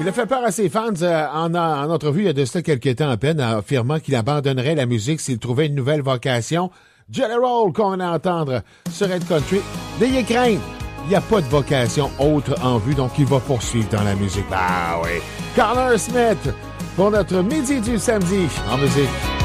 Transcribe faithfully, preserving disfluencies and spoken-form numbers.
Il a fait peur à ses fans euh, en, en entrevue il y a de cela quelques temps à peine, affirmant qu'il abandonnerait la musique s'il trouvait une nouvelle vocation. Jelly Roll, qu'on vient d'entendre sur Red Country, n'ayez crainte, il n'y a pas de vocation autre en vue, donc il va poursuivre dans la musique. Ah oui. Connor Smith, pour notre midi du samedi en musique.